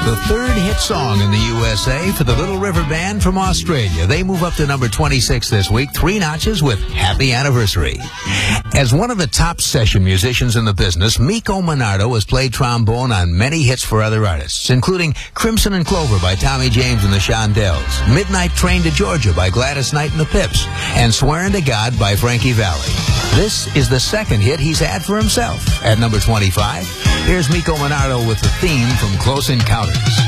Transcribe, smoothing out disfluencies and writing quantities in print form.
The third hit song in the USA for the Little River Band from Australia. They move up to number 26 this week, 3 notches with Happy Anniversary. As one of the top session musicians in the business, Miko Manardo has played trombone on many hits for other artists, including Crimson and Clover by Tommy James and the Shondells, Midnight Train to Georgia by Gladys Knight and the Pips, and Swearin' to God by Frankie Valli. This is the second hit he's had for himself. At number 25, here's Miko Manardo with the theme from Close Encounters.